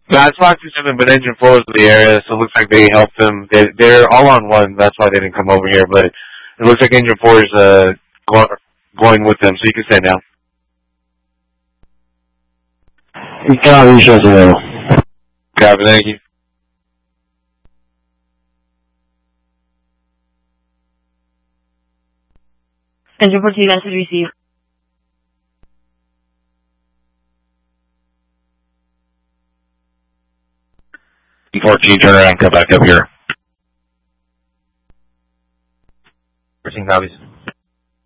No, I talked to them, but Engine 4 was in the area, so it looks like they helped them. They're all on one, that's why they didn't come over here, but it looks like Engine 4 is going with them, so you can stay now. Copy, shows available. Copy, thank you. Engine 14 message received. 14, turn around, come back up here. 14 copies.